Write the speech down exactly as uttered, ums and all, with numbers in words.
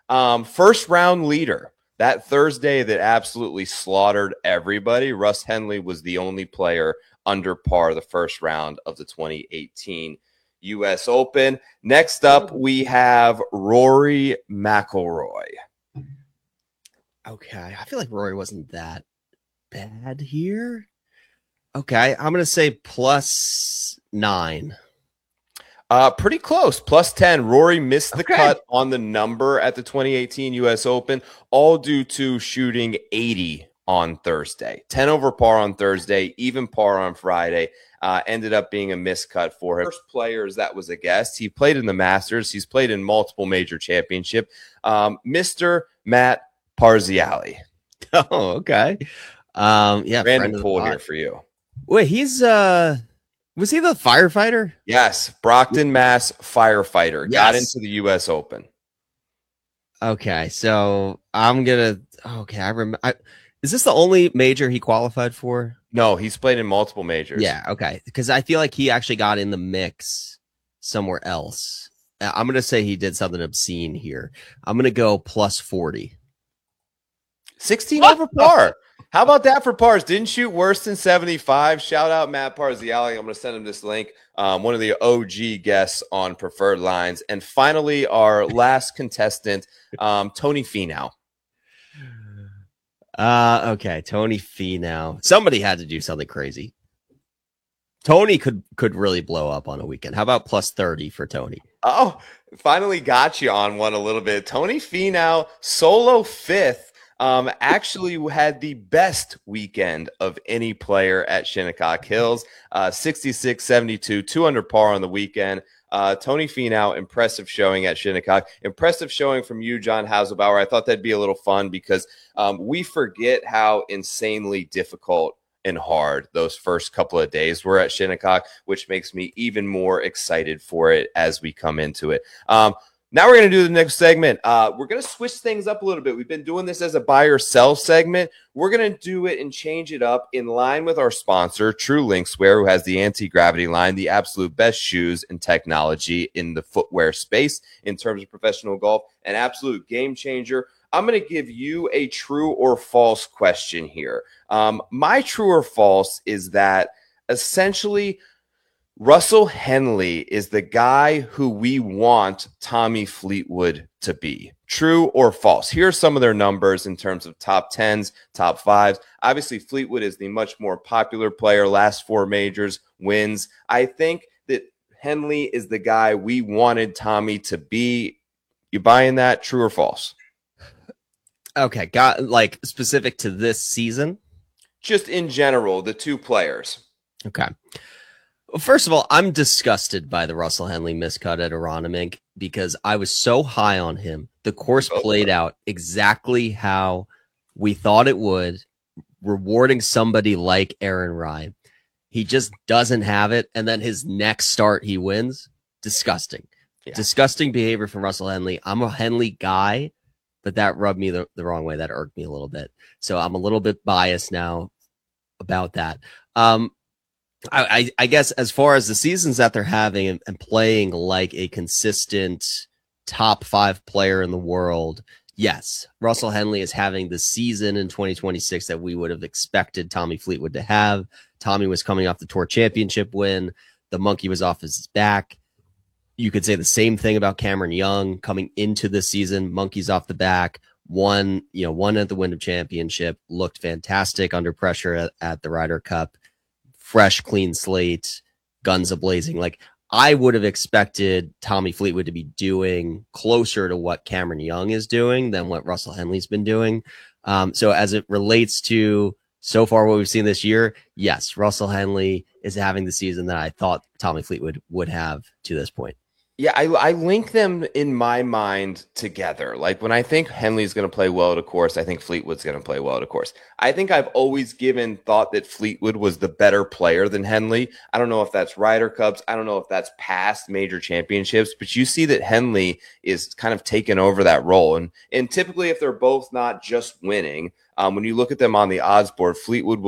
Um, first round leader. That Thursday that absolutely slaughtered everybody, Russ Henley was the only player under par the first round of the twenty eighteen U S Open. Next up, we have Rory McIlroy. Okay, I feel like Rory wasn't that bad here. Okay, I'm going to say plus nine. Uh, pretty close, plus ten. Rory missed the Okay. cut on the number at the twenty eighteen U S Open, all due to shooting eighty on Thursday. ten over par on Thursday, even par on Friday. Uh, ended up being a miscut for him. First players that was a guest. He played in the Masters. He's played in multiple major championship. Um, Mister Matt Parziale. Oh, okay. Um, yeah, Random pool here for you. Wait, he's uh, was he the firefighter? Yes, Brockton, Mass firefighter. Yes. Got into the U S Open. Okay, so I'm gonna. Okay, I remember. Is this the only major he qualified for? No, he's played in multiple majors. Yeah, okay. Because I feel like he actually got in the mix somewhere else. I'm going to say he did something obscene here. I'm going to go plus forty. sixteen over par. How about that for pars? Didn't shoot worse than seventy-five. Shout out Matt Parziale. I'm going to send him this link. Um, one of the O G guests on Preferred Lines. And finally, our last contestant, um, Tony Finau. Uh, okay, Tony Finau. Somebody had to do something crazy. Tony could could really blow up on a weekend. How about plus thirty for Tony? Oh, finally got you on one a little bit. Tony Finau, solo fifth, um, actually had the best weekend of any player at Shinnecock Hills. Uh, sixty-six seventy-two, two under par on the weekend. Uh, Tony Finau, impressive showing at Shinnecock. Impressive showing from you, John Hauselbauer. I thought that'd be a little fun because um, we forget how insanely difficult and hard those first couple of days were at Shinnecock, which makes me even more excited for it as we come into it. Um, now we're going to do the next segment. Uh, we're going to switch things up a little bit. We've been doing this as a buy or sell segment. We're going to do it and change it up in line with our sponsor, True Linkswear, who has the anti-gravity line, the absolute best shoes and technology in the footwear space in terms of professional golf, an absolute game changer. I'm going to give you a true or false question here. Um, my true or false is that essentially Russell Henley is the guy who we want Tommy Fleetwood to be. True or false? Here are some of their numbers in terms of top tens, top fives. Obviously, Fleetwood is the much more popular player, last four majors, wins. I think that Henley is the guy we wanted Tommy to be. You buying that? True or false? Okay, got like specific to this season? Just in general, the two players. Okay. Well, first of all, I'm disgusted by the Russell Henley miscut at Aronimink because I was so high on him. The course played out exactly how we thought it would, rewarding somebody like Aaron Rai. He just doesn't have it, and then his next start he wins. Disgusting. Yeah. Disgusting behavior from Russell Henley. I'm a Henley guy, but that rubbed me the, the wrong way. That irked me a little bit. So I'm a little bit biased now about that. Um, I, I, I guess as far as the seasons that they're having and, and playing like a consistent top five player in the world, yes, Russell Henley is having the season in twenty twenty-six that we would have expected Tommy Fleetwood to have. Tommy was coming off the Tour Championship win. The monkey was off his back. You could say the same thing about Cameron Young coming into the season. Monkeys off the back. Won, you know, won at the Wyndham Championship. Looked fantastic under pressure at, at the Ryder Cup. Fresh, clean slate, guns a-blazing. Like, I would have expected Tommy Fleetwood to be doing closer to what Cameron Young is doing than what Russell Henley's been doing. Um, so as it relates to so far what we've seen this year, yes, Russell Henley is having the season that I thought Tommy Fleetwood would have to this point. Yeah, I, I link them in my mind together. Like when I think Henley's going to play well at a course, I think Fleetwood's going to play well at a course. I think I've always given thought that Fleetwood was the better player than Henley. I don't know if that's Ryder Cups. I don't know if that's past major championships, but you see that Henley is kind of taking over that role. And, and typically if they're both not just winning, um, when you look at them on the odds board, Fleetwood will